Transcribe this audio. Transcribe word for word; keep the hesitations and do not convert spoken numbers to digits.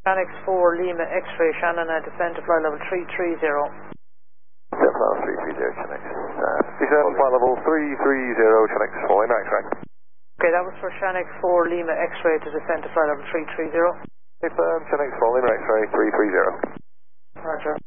Shanix four Lima X-ray, Shannon, uh, descend to flight level three three zero. Descend level three three zero, Shanix. Uh, descend flight level three three zero, Shanix four Lima X-ray. Okay, that was for Shanix four Lima X-ray to descend to flight level three three zero. Confirm, Shanix four Lima X-ray three three zero. Roger.